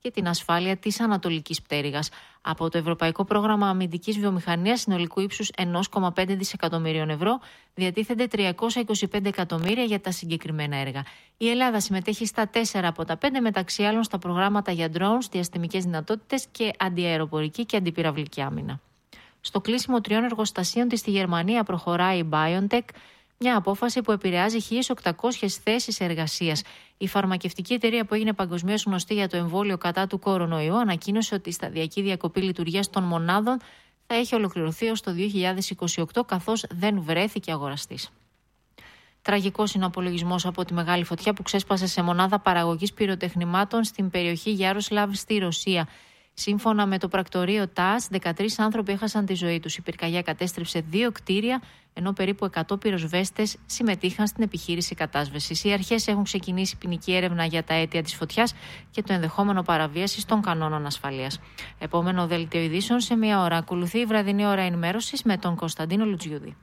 και την ασφάλεια της Ανατολικής Πτέρυγας. Από το Ευρωπαϊκό Πρόγραμμα Αμυντικής Βιομηχανίας συνολικού ύψους 1,5 δισεκατομμυρίων ευρώ διατίθενται 325 εκατομμύρια για τα συγκεκριμένα έργα. Η Ελλάδα συμμετέχει στα 4 από τα 5, μεταξύ άλλων στα προγράμματα για drones, διαστημικές δυνατότητες και αντιαεροπορική και αντιπυραυλική άμυνα. Στο κλείσιμο 3 εργοστασίων της στη Γερμανία προχωράει η BioNTech, μια απόφαση που επηρεάζει 1.800 θέσεις εργασίας. Η φαρμακευτική εταιρεία που έγινε παγκοσμίως γνωστή για το εμβόλιο κατά του κορονοϊού ανακοίνωσε ότι η σταδιακή διακοπή λειτουργίας των μονάδων θα έχει ολοκληρωθεί ως το 2028, καθώς δεν βρέθηκε αγοραστής. Τραγικός είναι ο απολογισμός από τη μεγάλη φωτιά που ξέσπασε σε μονάδα παραγωγής πυροτεχνημάτων στην περιοχή Γιάροσλαβ στη Ρωσία. Σύμφωνα με το πρακτορείο ΤΑΣ, 13 άνθρωποι έχασαν τη ζωή τους. Η πυρκαγιά κατέστρεψε 2 κτίρια, ενώ περίπου 100 πυροσβέστες συμμετείχαν στην επιχείρηση κατάσβεσης. Οι αρχές έχουν ξεκινήσει ποινική έρευνα για τα αίτια της φωτιάς και το ενδεχόμενο παραβίασης των κανόνων ασφαλείας. Επόμενο δελτίο ειδήσεων σε 1 ώρα. Ακολουθεί η βραδινή ώρα ενημέρωσης με τον Κωνσταντίνο Λουτζιούδη.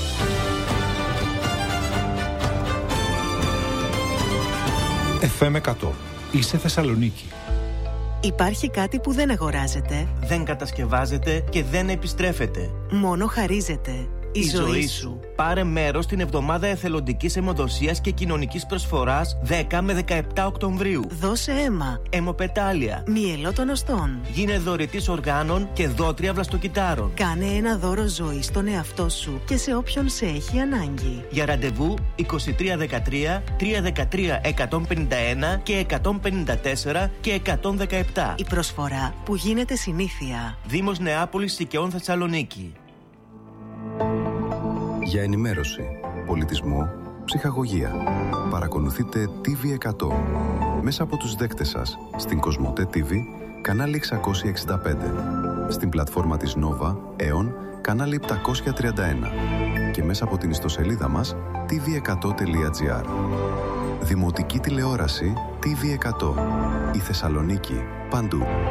FM 100. Είσαι Θεσσαλονίκη. Υπάρχει κάτι που δεν αγοράζεται, δεν κατασκευάζεται και δεν επιστρέφεται. μόνο χαρίζεται. Η ζωή σου. Πάρε μέρος στην εβδομάδα εθελοντικής αιμοδοσίας και κοινωνικής προσφοράς 10 με 17 Οκτωβρίου. Δώσε αίμα. Αιμοπετάλια. Μυελό των οστών. Γίνε δωρητής οργάνων και δότρια βλαστοκυτάρων. Κάνε ένα δώρο ζωή στον εαυτό σου και σε όποιον σε έχει ανάγκη. Για ραντεβού 2313 313 151 και 154 και 117. Η προσφορά που γίνεται συνήθεια. Δήμος Νεάπολης Σικαιών Θεσσαλονίκη. Για ενημέρωση, πολιτισμό, ψυχαγωγία. Παρακολουθείτε TV100 μέσα από τους δέκτες σας στην Κοσμοτέ TV, κανάλι 665, στην πλατφόρμα της Nova, Aeon, κανάλι 731 και μέσα από την ιστοσελίδα μας tv100.gr. Δημοτική τηλεόραση TV100. Η Θεσσαλονίκη παντού.